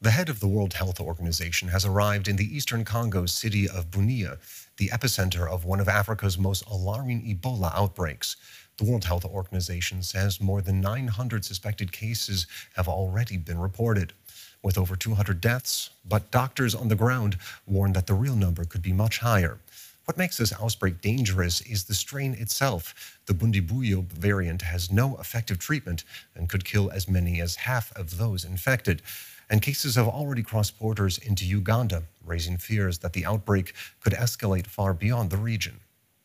The head of the World Health Organization has arrived in the eastern Congo city of Bunia, the epicenter of one of Africa's most alarming Ebola outbreaks. The World Health Organization says more than 900 suspected cases have already been reported, with over 200 deaths, but doctors on the ground warn that the real number could be much higher. What makes this outbreak dangerous is the strain itself. The Bundibugyo variant has no effective treatment and could kill as many as half of those infected. And cases have already crossed borders into Uganda, raising fears that the outbreak could escalate far beyond the region.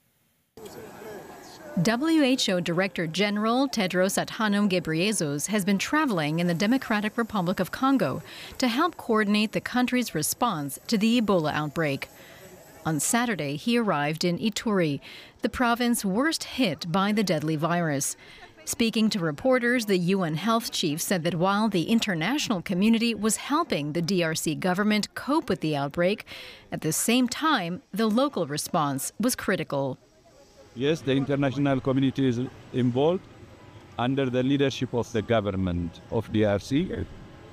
WHO Director General Tedros Adhanom Ghebreyesus has been traveling in the Democratic Republic of Congo to help coordinate the country's response to the Ebola outbreak. On Saturday, he arrived in Ituri, the province worst hit by the deadly virus. Speaking to reporters, the UN health chief said that while the international community was helping the DRC government cope with the outbreak, at the same time, the local response was critical. Yes, the international community is involved under the leadership of the government of DRC.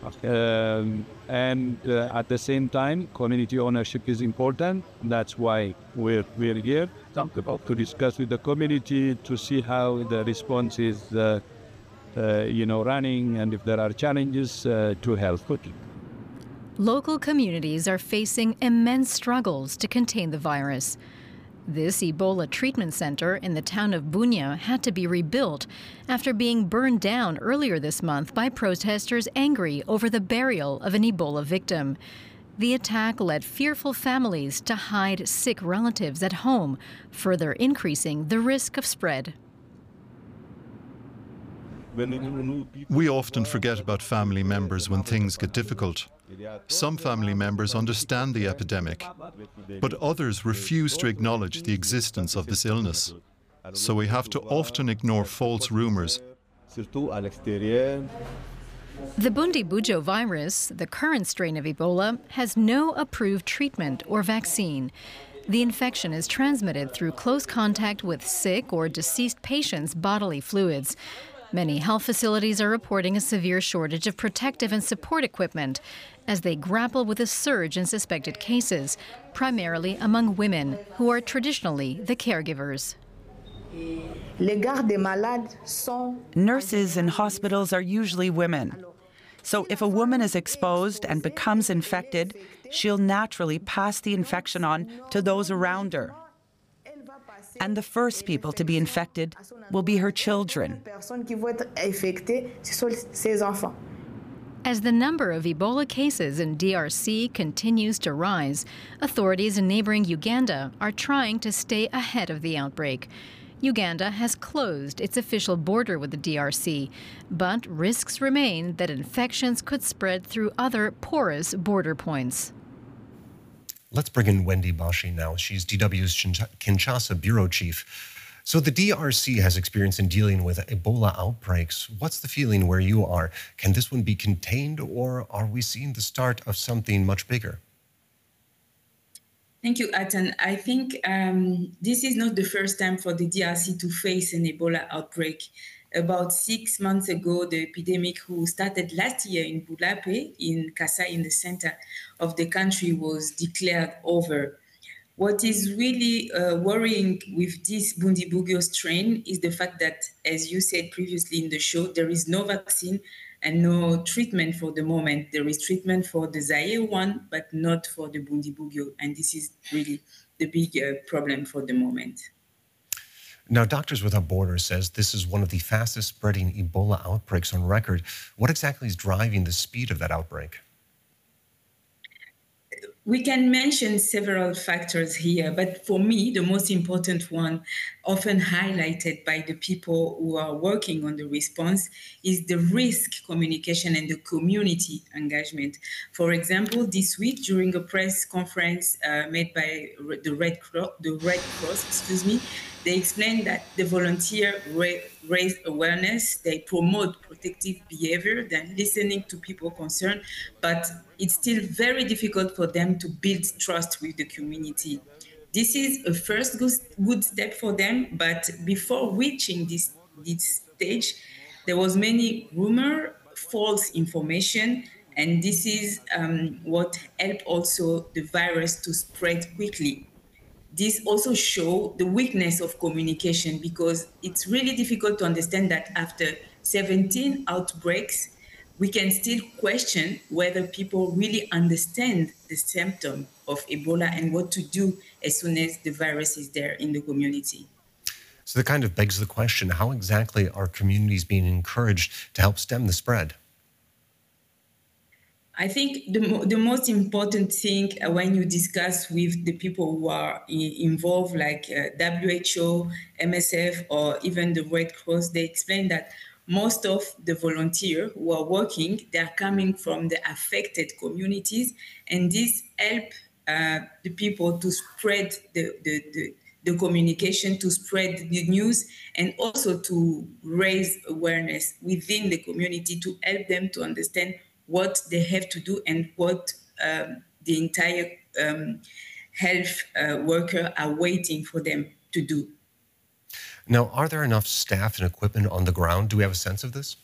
At the same time, community ownership is important. That's why we're here to discuss with the community to see how the response is, running, and if there are challenges to help. Local communities are facing immense struggles to contain the virus. This Ebola treatment center in the town of Bunia had to be rebuilt after being burned down earlier this month by protesters angry over the burial of an Ebola victim. The attack led fearful families to hide sick relatives at home, further increasing the risk of spread. We often forget about family members when things get difficult. Some family members understand the epidemic, but others refuse to acknowledge the existence of this illness. So we have to often ignore false rumors. The Bundibugyo virus, the current strain of Ebola, has no approved treatment or vaccine. The infection is transmitted through close contact with sick or deceased patients' bodily fluids. Many health facilities are reporting a severe shortage of protective and support equipment as they grapple with a surge in suspected cases, primarily among women, who are traditionally the caregivers. Nurses in hospitals are usually women. So if a woman is exposed and becomes infected, she'll naturally pass the infection on to those around her. And the first people to be infected will be her children. As the number of Ebola cases in DRC continues to rise, authorities in neighboring Uganda are trying to stay ahead of the outbreak. Uganda has closed its official border with the DRC, but risks remain that infections could spread through other porous border points. Let's bring in Wendy Bashi now. She's DW's Kinshasa bureau chief. So the DRC has experience in dealing with Ebola outbreaks. What's the feeling where you are? Can this one be contained, or are we seeing the start of something much bigger? Thank you, Atan. I think this is not the first time for the DRC to face an Ebola outbreak. About 6 months ago, the epidemic who started last year in Bulape, in Kasai, in the center of the country, was declared over. What is really worrying with this Bundibugyo strain is the fact that, as you said previously in the show, there is no vaccine and no treatment for the moment. There is treatment for the Zaire one, but not for the Bundibugyo. And this is really the big problem for the moment. Now, Doctors Without Borders says this is one of the fastest spreading Ebola outbreaks on record. What exactly is driving the speed of that outbreak? We can mention several factors here, but for me, the most important one, often highlighted by the people who are working on the response, is the risk communication and the community engagement. For example, this week, during a press conference made by the Red Cross, they explained that the volunteer raise awareness, they promote protective behavior, then listening to people concerned, but it's still very difficult for them to build trust with the community. This is a first good step for them, but before reaching this stage, there was many rumor, false information, And this is what helped also the virus to spread quickly. This also shows the weakness of communication, because it's really difficult to understand that after 17 outbreaks, we can still question whether people really understand the symptom of Ebola and what to do as soon as the virus is there in the community. So that kind of begs the question, how exactly are communities being encouraged to help stem the spread? I think the most important thing when you discuss with the people who are involved, like WHO, MSF, or even the Red Cross, they explain that most of the volunteers who are working, they are coming from the affected communities, and this help the people to spread the communication, to spread the news, and also to raise awareness within the community to help them to understand what they have to do and what the entire health worker are waiting for them to do. Now, are there enough staff and equipment on the ground? Do we have a sense of this?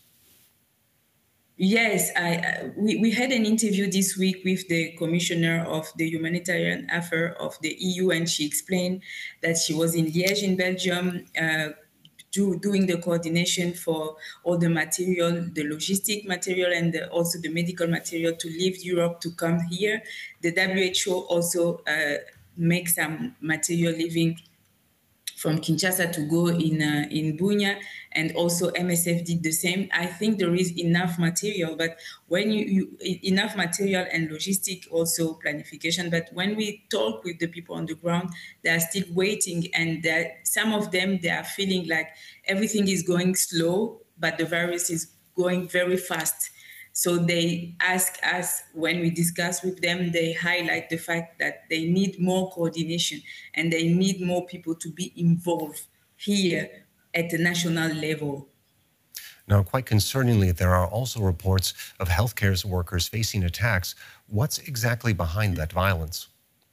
Yes, we had an interview this week with the Commissioner of the Humanitarian Affairs of the EU, and she explained that she was in Liège in Belgium doing the coordination for all the material, the logistic material, and also the medical material to leave Europe to come here. The WHO also makes some material leaving from Kinshasa to go in Bunia, and also MSF did the same. I think there is enough material, but when enough material and logistic also planification, but when we talk with the people on the ground, they are still waiting, and some of them, they are feeling like everything is going slow, but the virus is going very fast. So they ask us, when we discuss with them, they highlight the fact that they need more coordination and they need more people to be involved here at the national level. Now, quite concerningly, there are also reports of healthcare workers facing attacks. What's exactly behind that violence?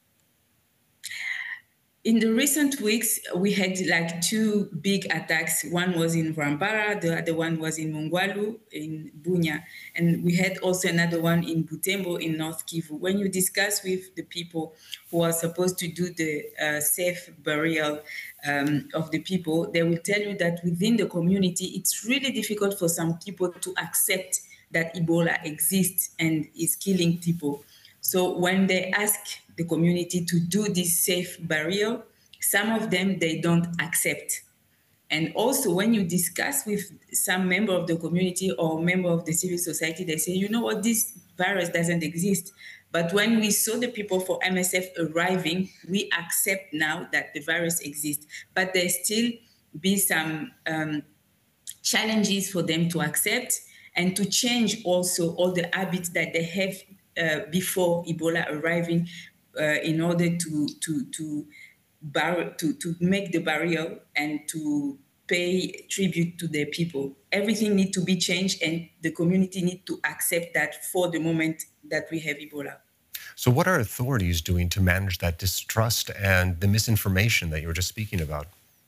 In the recent weeks, we had like two big attacks. One was in Rambara, the other one was in Mongwalu, in Bunia. And we had also another one in Butembo, in North Kivu. When you discuss with the people who are supposed to do the safe burial of the people, they will tell you that within the community, it's really difficult for some people to accept that Ebola exists and is killing people. So when they ask the community to do this safe burial, some of them, they don't accept. And also when you discuss with some member of the community or member of the civil society, they say, you know what, this virus doesn't exist. But when we saw the people for MSF arriving, we accept now that the virus exists. But there still be some challenges for them to accept and to change also all the habits that they have before Ebola arriving, in order to make the burial and to pay tribute to their people. Everything needs to be changed, and the community needs to accept that for the moment that we have Ebola. So what are authorities doing to manage that distrust and the misinformation that you were just speaking about?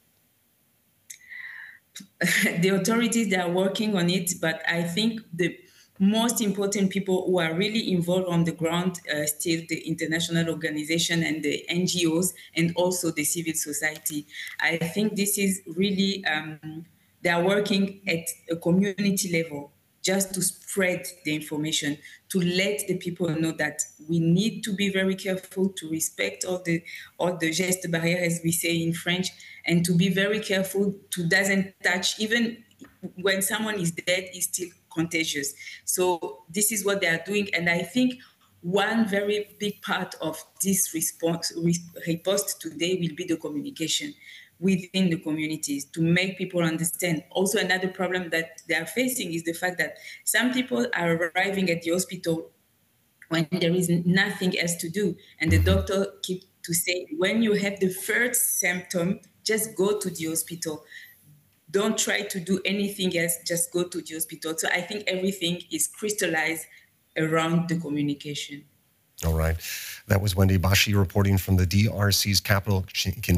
The authorities, they are working on it, but I think the most important people who are really involved on the ground, still the international organization and the NGOs, and also the civil society. I think this is really, they are working at a community level just to spread the information, to let the people know that we need to be very careful, to respect all the gestes barrières, as we say in French, and to be very careful to doesn't touch, even when someone is dead, is still contagious. So this is what they are doing. And I think one very big part of this riposte today will be the communication within the communities to make people understand. Also, another problem that they are facing is the fact that some people are arriving at the hospital when there is nothing else to do. And the doctor keeps to say, when you have the first symptom, just go to the hospital. Don't try to do anything else, just go to the hospital. So I think everything is crystallized around the communication. All right. That was Wendy Bashi reporting from the DRC's capital,